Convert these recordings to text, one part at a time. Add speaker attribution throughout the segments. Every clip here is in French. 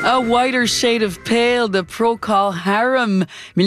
Speaker 1: A Whiter Shade of Pale de Procol Harum.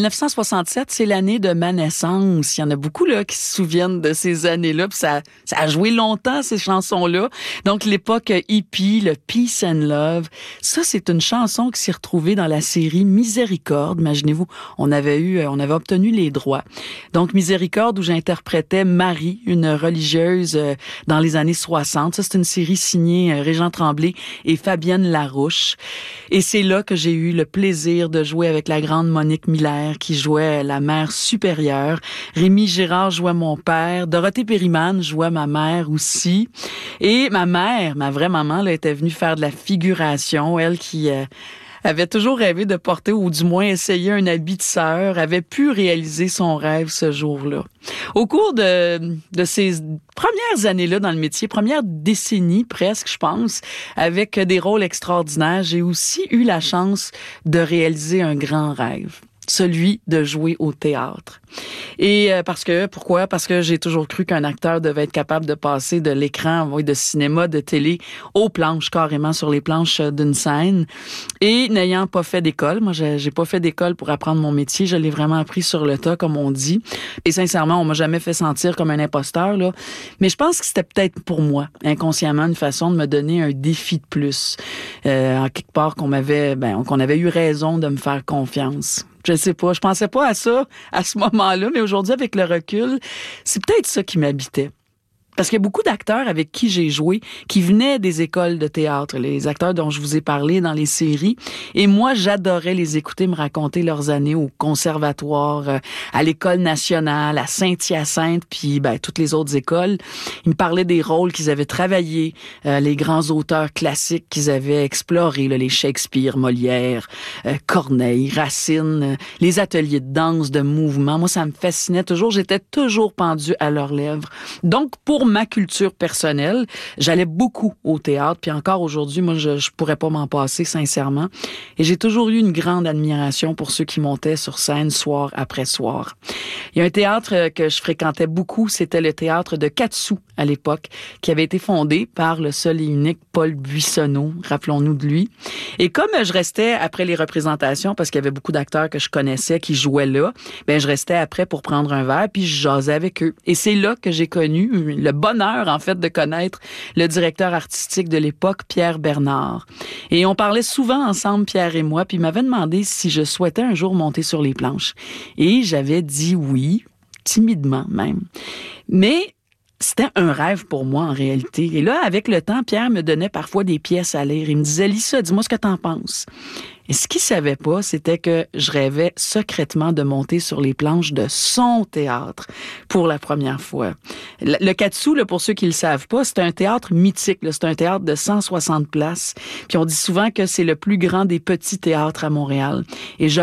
Speaker 1: 1967, c'est l'année de ma naissance. Il y en a beaucoup là qui se souviennent de ces années-là. Puis ça a joué longtemps, ces chansons-là. Donc, l'époque hippie, le Peace and Love. Ça, c'est une chanson qui s'est retrouvée dans la série Miséricorde. Imaginez-vous, on avait obtenu les droits. Donc, Miséricorde, où j'interprétais Marie, une religieuse dans les années 60. Ça, c'est une série signée Régent Tremblay et Fabienne Larouche. Et c'est là que j'ai eu le plaisir de jouer avec la grande Monique Miller qui jouait la mère supérieure. Rémi Girard jouait mon père. Dorothée Périman jouait ma mère aussi. Et ma mère, ma vraie maman, là, était venue faire de la figuration. Elle qui avait toujours rêvé de porter ou du moins essayer un habit de sœur, avait pu réaliser son rêve ce jour-là. Au cours de ces premières années-là dans le métier, première décennie presque, je pense, avec des rôles extraordinaires, j'ai aussi eu la chance de réaliser un grand rêve, celui de jouer au théâtre. Et pourquoi? Parce que j'ai toujours cru qu'un acteur devait être capable de passer de l'écran, de cinéma, de télé, aux planches, carrément sur les planches d'une scène. Et n'ayant pas fait d'école, moi j'ai pas fait d'école pour apprendre mon métier, je l'ai vraiment appris sur le tas, comme on dit. Et sincèrement, on m'a jamais fait sentir comme un imposteur, là. Mais je pense que c'était peut-être pour moi, inconsciemment, une façon de me donner un défi de plus. En quelque part qu'on avait eu raison de me faire confiance. Je sais pas, je pensais pas à ça à ce moment-là, mais aujourd'hui, avec le recul, c'est peut-être ça qui m'habitait. Parce qu'il y a beaucoup d'acteurs avec qui j'ai joué qui venaient des écoles de théâtre, les acteurs dont je vous ai parlé dans les séries. Et moi, j'adorais les écouter me raconter leurs années au conservatoire, à l'École nationale, à Saint-Hyacinthe, puis toutes les autres écoles. Ils me parlaient des rôles qu'ils avaient travaillés, les grands auteurs classiques qu'ils avaient explorés, là, les Shakespeare, Molière, Corneille, Racine, les ateliers de danse, de mouvement. Moi, ça me fascinait toujours. J'étais toujours pendue à leurs lèvres. Donc, pour ma culture personnelle, j'allais beaucoup au théâtre, puis encore aujourd'hui, moi, je pourrais pas m'en passer, sincèrement. Et j'ai toujours eu une grande admiration pour ceux qui montaient sur scène soir après soir. Il y a un théâtre que je fréquentais beaucoup, c'était le théâtre de Katsou à l'époque, qui avait été fondé par le seul et unique Paul Buissonneau, rappelons-nous de lui. Et comme je restais après les représentations, parce qu'il y avait beaucoup d'acteurs que je connaissais qui jouaient là, je restais après pour prendre un verre, puis je jasais avec eux. Et c'est là que j'ai connu le bonheur, en fait, de connaître le directeur artistique de l'époque, Pierre Bernard. Et on parlait souvent ensemble, Pierre et moi, puis il m'avait demandé si je souhaitais un jour monter sur les planches. Et j'avais dit oui, timidement même. Mais c'était un rêve pour moi, en réalité. Et là, avec le temps, Pierre me donnait parfois des pièces à lire. Il me disait, lis ça, dis-moi ce que t'en penses. Et ce qu'il savait pas, c'était que je rêvais secrètement de monter sur les planches de son théâtre pour la première fois. Le Katsou, là, pour ceux qui le savent pas, c'est un théâtre mythique, là. C'est un théâtre de 160 places. Puis on dit souvent que c'est le plus grand des petits théâtres à Montréal. Et je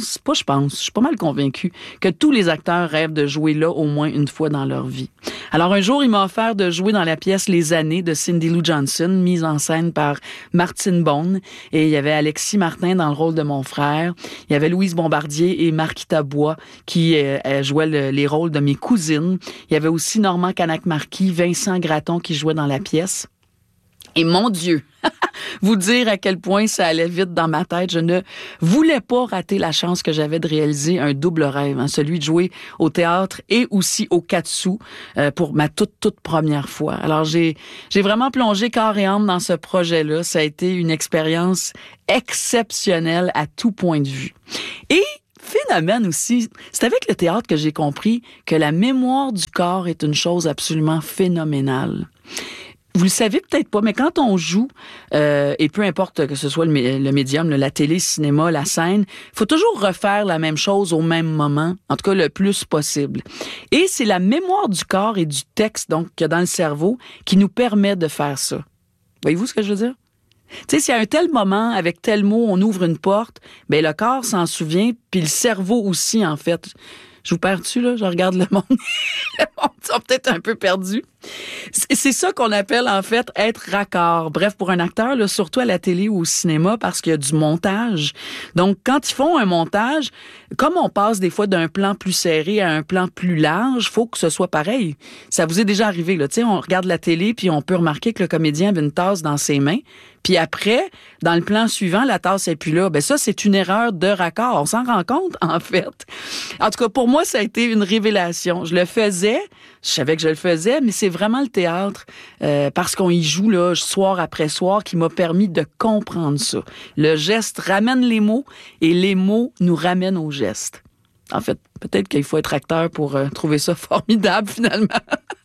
Speaker 1: suis pas mal convaincue que tous les acteurs rêvent de jouer là au moins une fois dans leur vie. Alors un jour, il m'a offert de jouer dans la pièce Les Années de Cindy Lou Johnson, mise en scène par Martine Bone. Et il y avait Alexis Martin dans le rôle de mon frère. Il y avait Louise Bombardier et Marquita Bois qui jouaient les rôles de mes cousines. Il y avait aussi Normand Canac-Marquis, Vincent Gratton qui jouait dans la pièce. Et mon Dieu, vous dire à quel point ça allait vite dans ma tête. Je ne voulais pas rater la chance que j'avais de réaliser un double rêve, celui de jouer au théâtre et aussi au Katsou pour ma toute première fois. Alors, j'ai vraiment plongé corps et âme dans ce projet-là. Ça a été une expérience exceptionnelle à tout point de vue. Et phénomène aussi, c'est avec le théâtre que j'ai compris que la mémoire du corps est une chose absolument phénoménale. Vous le savez peut-être pas, mais quand on joue, et peu importe que ce soit le médium, la télé, le cinéma, la scène, il faut toujours refaire la même chose au même moment, en tout cas le plus possible. Et c'est la mémoire du corps et du texte, donc, qu'il y a dans le cerveau, qui nous permet de faire ça. Voyez-vous ce que je veux dire? Tu sais, s'il y a un tel moment, avec tel mot, on ouvre une porte, le corps s'en souvient, puis le cerveau aussi, en fait. Je vous perds dessus, là? Je regarde le monde. Le monde sont peut-être un peu perdus. C'est ça qu'on appelle, en fait, être raccord. Bref, pour un acteur, là, surtout à la télé ou au cinéma, parce qu'il y a du montage. Donc, quand ils font un montage, comme on passe des fois d'un plan plus serré à un plan plus large, faut que ce soit pareil. Ça vous est déjà arrivé, là. Tu sais, on regarde la télé, puis on peut remarquer que le comédien avait une tasse dans ses mains. Puis après, dans le plan suivant, la tasse est plus là. Ben ça, c'est une erreur de raccord. On s'en rend compte, en fait. En tout cas, pour moi, ça a été une révélation. Je le faisais, je savais que je le faisais, mais c'est vraiment le théâtre, parce qu'on y joue là, soir après soir, qui m'a permis de comprendre ça. Le geste ramène les mots et les mots nous ramènent au geste. En fait, peut-être qu'il faut être acteur pour trouver ça formidable, finalement.